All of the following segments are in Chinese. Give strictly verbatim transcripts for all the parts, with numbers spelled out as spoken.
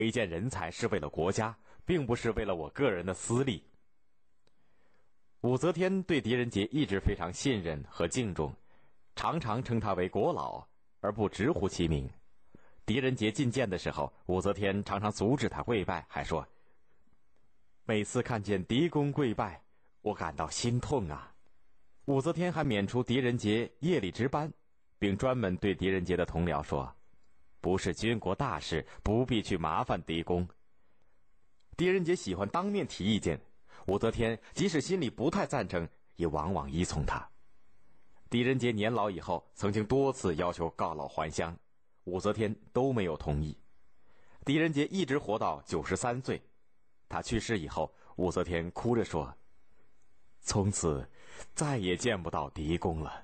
推荐人才是为了国家，并不是为了我个人的私利。武则天对狄仁杰一直非常信任和敬重，常常称他为国老，而不直呼其名。狄仁杰觐见的时候，武则天常常阻止他跪拜，还说：每次看见狄公跪拜，我感到心痛啊。武则天还免除狄仁杰夜里值班，并专门对狄仁杰的同僚说：不是军国大事，不必去麻烦狄公。狄仁杰喜欢当面提意见，武则天即使心里不太赞成，也往往依从他。狄仁杰年老以后，曾经多次要求告老还乡，武则天都没有同意。狄仁杰一直活到九十三岁，他去世以后，武则天哭着说：从此再也见不到狄公了。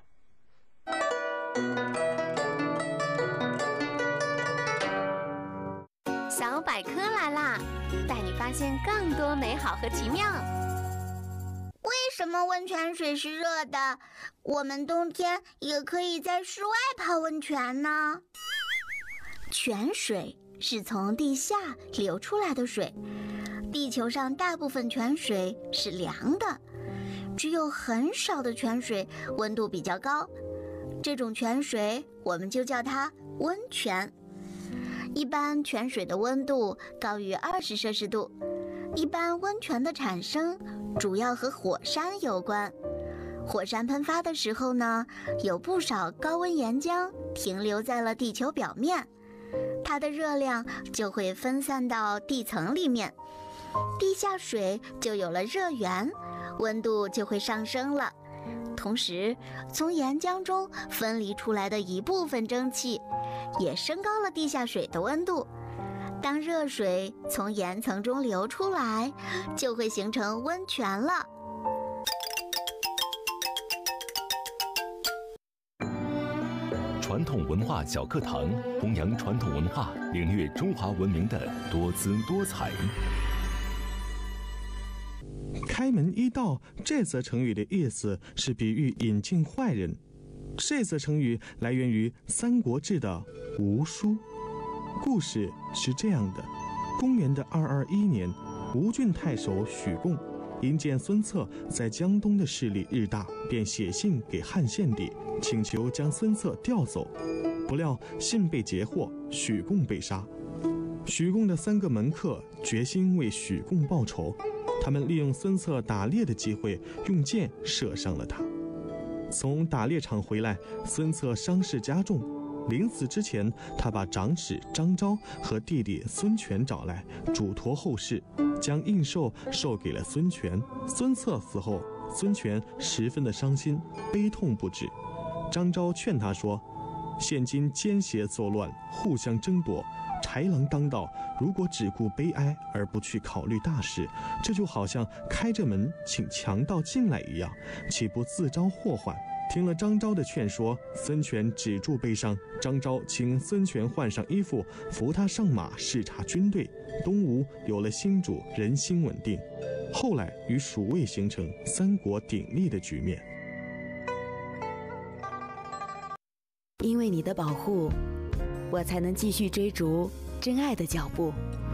小百科来啦，带你发现更多美好和奇妙。 为什么温泉水是热的？我们冬天也可以在室外泡温泉呢？泉水是从地下流出来的水，地球上大部分泉水是凉的，只有很少的泉水温度比较高，这种泉水我们就叫它温泉。一般泉水的温度高于二十摄氏度。一般温泉的产生主要和火山有关。火山喷发的时候呢，有不少高温岩浆停留在了地球表面，它的热量就会分散到地层里面，地下水就有了热源，温度就会上升了。同时，从岩浆中分离出来的一部分蒸汽也升高了地下水的温度。当热水从岩层中流出来，就会形成温泉了。 传统文化小课堂，弘扬传统文化，领略中华文明的多姿多彩。 开门一道这则成语的意思是比喻引进坏人。这则成语来源于《三国志》的吴书。故事是这样的：公元的二二一年，吴郡太守许贡因见孙策在江东的势力日大，便写信给汉献帝，请求将孙策调走。不料信被截获，许贡被杀。许贡的三个门客决心为许贡报仇，他们利用孙策打猎的机会，用箭射伤了他。从打猎场回来，孙策伤势加重，临死之前，他把长史张昭和弟弟孙权找来，嘱托后事，将印绶授给了孙权。孙策死后，孙权十分的伤心，悲痛不止。张昭劝他说：现今奸邪作乱，互相争夺，豺狼当道，如果只顾悲哀而不去考虑大事，这就好像开着门请强盗进来一样，岂不自招祸患？听了张昭的劝说，孙权止住悲伤。张昭请孙权换上衣服，扶他上马，视察军队。东吴有了新主，人心稳定。后来与蜀魏形成三国鼎立的局面。 因为你的保护，我才能继续追逐真爱的脚步。